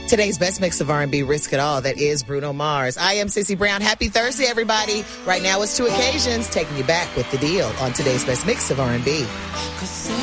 Today's best mix of R&B, Risk It All. That is Bruno Mars. I am Sissy Brown. Happy Thursday, everybody. Right now it's Two Occasions, taking you back with the deal on today's best mix of R&B.